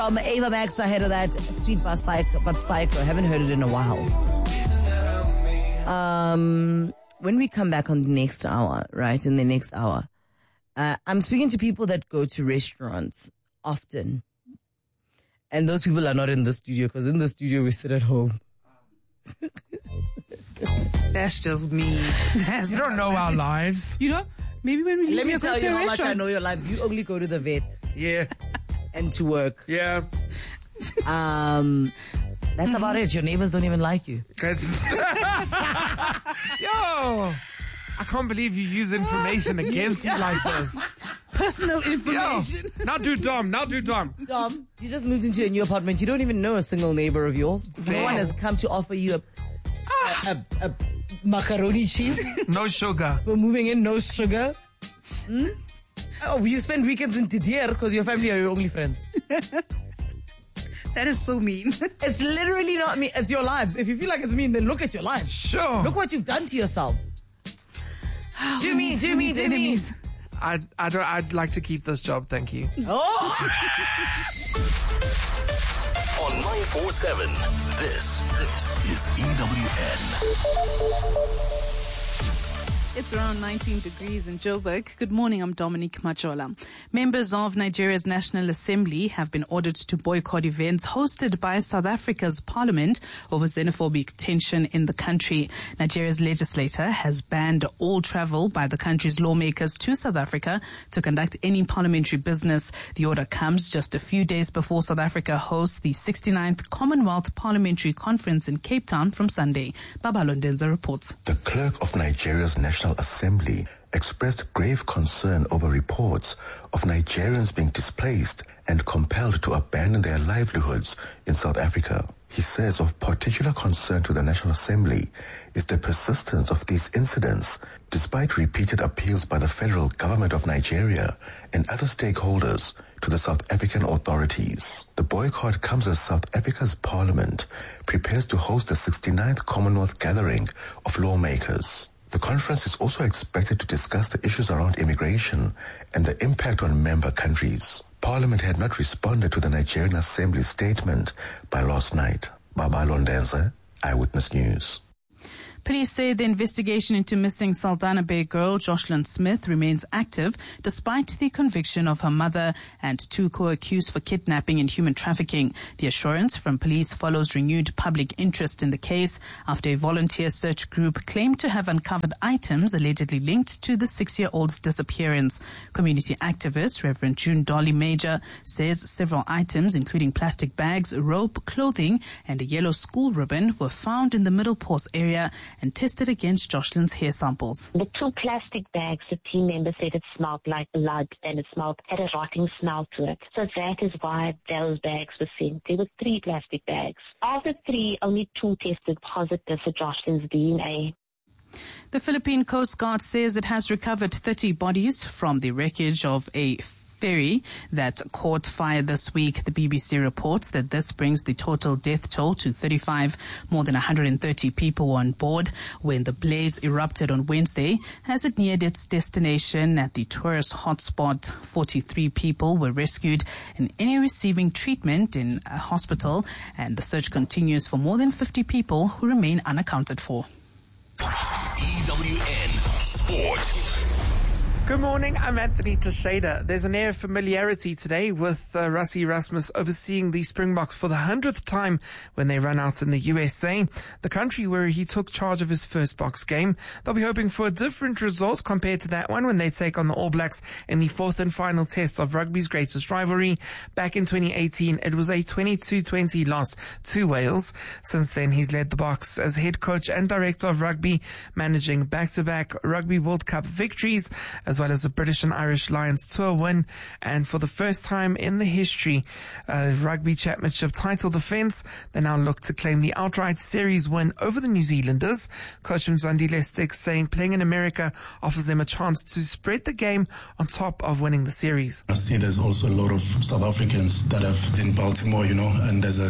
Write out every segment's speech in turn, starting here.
Ava Max ahead of that, Sweet but Psycho. Haven't heard it in a while. When we come back on the next hour, right, in the next hour, I'm speaking to people that go to restaurants often. And those people are not in the studio, because in the studio we sit at home. That's just me. You don't know our lives. You know, maybe when we Let me tell you how much I restaurant. know your lives. You only go to the vet Yeah. and to work. Yeah. That's about it. Your neighbors don't even like you. That's Yo! I can't believe you use information against me like this. Personal Yo! information. Now do Dom. Dom, you just moved into a new apartment. You don't even know a single neighbor of yours. No one has come to offer you a macaroni cheese. No sugar. We're moving in, no sugar. Oh, you spend weekends in Didier because your family are your only friends. That is so mean. It's literally not me. It's your lives. If you feel like it's mean, then look at your lives. Sure. Look what you've done to yourselves. Do me. I'd like to keep this job, thank you. Oh! On 947, this is EWN. It's around 19 degrees in Joburg. Good morning, I'm Dominique Majola. Members of Nigeria's National Assembly have been ordered to boycott events hosted by South Africa's parliament over xenophobic tension in the country. Nigeria's legislator has banned all travel by the country's lawmakers to South Africa to conduct any parliamentary business. The order comes just a few days before South Africa hosts the 69th Commonwealth Parliamentary Conference in Cape Town from Sunday. Babalo Ndenza reports. The clerk of Nigeria's National Assembly expressed grave concern over reports of Nigerians being displaced and compelled to abandon their livelihoods in South Africa. He says of particular concern to the National Assembly is the persistence of these incidents, despite repeated appeals by the federal government of Nigeria and other stakeholders to the South African authorities. The boycott comes as South Africa's parliament prepares to host the 69th Commonwealth Gathering of Lawmakers. The conference is also expected to discuss the issues around immigration and the impact on member countries. Parliament had not responded to the Nigerian Assembly statement by last night. Babalo Ndenza, Eyewitness News. Police say the investigation into missing Saldanha Bay girl Jocelyn Smith remains active despite the conviction of her mother and two co-accused for kidnapping and human trafficking. The assurance from police follows renewed public interest in the case after a volunteer search group claimed to have uncovered items allegedly linked to the 6-year-old's disappearance. Community activist Reverend June Dolly Major says several items, including plastic bags, rope, clothing, and a yellow school ribbon, were found in the Middle Pause area and tested against Jocelyn's hair samples. The two plastic bags, the team member said it smelled like blood and it had a rotting smell to it. So that is why those bags were sent. There were 3 plastic bags. Of the 3, only 2 tested positive for Jocelyn's DNA. The Philippine Coast Guard says it has recovered 30 bodies from the wreckage of a ferry that caught fire this week. The BBC reports that this brings the total death toll to 35. More than 130 people were on board when the blaze erupted on Wednesday. As it neared its destination at the tourist hotspot, 43 people were rescued and any receiving treatment in a hospital, and the search continues for more than 50 people who remain unaccounted for. EWN Sport. Good morning, I'm Anthony Teixeira. There's an air of familiarity today with Rassie Erasmus overseeing the Springboks for the 100th time when they run out in the USA, the country where he took charge of his first Boks game. They'll be hoping for a different result compared to that one when they take on the All Blacks in the 4th and final test of rugby's greatest rivalry. Back in 2018, it was a 22-20 loss to Wales. Since then, he's led the Boks as head coach and director of rugby, managing back-to-back Rugby World Cup victories, as well as the British and Irish Lions tour win, and for the first time in the history, Rugby Championship title defense, they now look to claim the outright series win over the New Zealanders. Coach Mzwandile Sticks saying playing in America offers them a chance to spread the game on top of winning the series. I see there's also a lot of South Africans that have in Baltimore, and there's a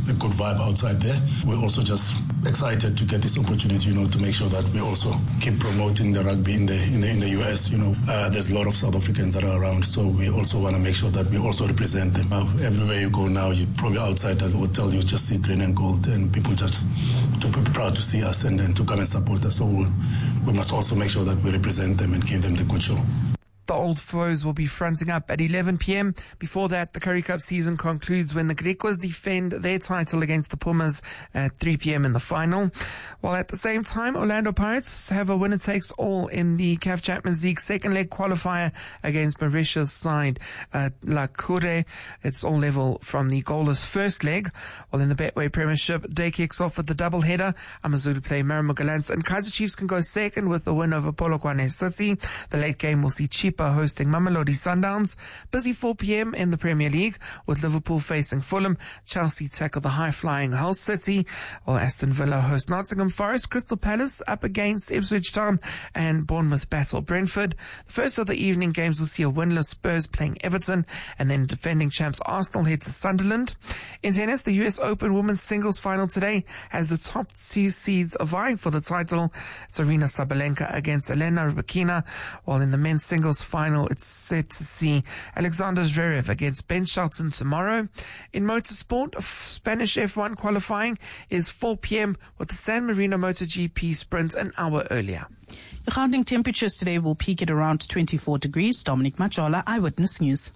a good vibe outside there. We're also just excited to get this opportunity, to make sure that we also keep promoting the rugby in the US. There's a lot of South Africans that are around, so we also want to make sure that we also represent them. Everywhere you go now, you probably outside the hotel, you just see green and gold, and people just to be proud to see us and to come and support us. So we must also make sure that we represent them and give them the good show. The Old Foes will be fronting up at 11 p.m. Before that, the Currie Cup season concludes when the Griquas defend their title against the Pumas at 3 p.m. in the final. While at the same time, Orlando Pirates have a winner-takes-all in the CAF Champions League second leg qualifier against Mauritius side La Coure. It's all level from the goalless first leg. While in the Betway Premiership, day kicks off with the double-header. AmaZulu play Marimo Gallants, and Kaizer Chiefs can go second with the win over Polokwane City. The late game will see Chipa hosting Mamelodi Sundowns. Busy 4 p.m. in the Premier League with Liverpool facing Fulham. Chelsea tackle the high-flying Hull City, while Aston Villa host Nottingham Forest. Crystal Palace up against Ipswich Town, and Bournemouth battle Brentford. The first of the evening games will see a winless Spurs playing Everton, and then defending champs Arsenal head to Sunderland. In tennis, the US Open women's singles final today has the top two seeds vying for the title. It's Arina Sabalenka against Elena Rybakina, while in the men's singles final, it's set to see Alexander Zverev against Ben Shelton tomorrow. In motorsport, Spanish F1 qualifying is 4 p.m. with the San Marino MotoGP sprint an hour earlier. The Gauteng temperatures today will peak at around 24 degrees. Dominic Machola, Eyewitness News.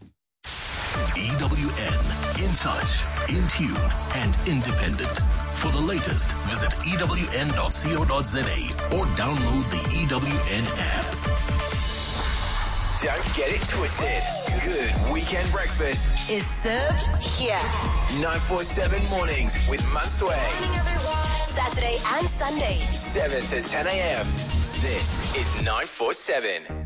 EWN, in touch, in tune, and independent. For the latest, visit ewn.co.za or download the EWN app. Don't get it twisted. Good weekend breakfast is served here. 947 mornings with Mansway. Morning, everyone. Saturday and Sunday, 7 to 10 a.m. This is 947.